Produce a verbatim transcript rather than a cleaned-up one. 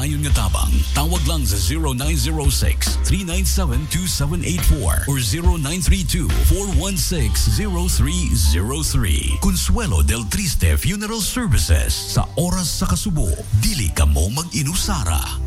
maayon nga tabang. Tawag lang sa zero nine zero six, three nine seven, two seven eight four or zero nine three two, four one six, zero three zero three. Consuelo Del Triste Funeral Services. Sa oras sa kasubo, dili ka mo mag-inusara.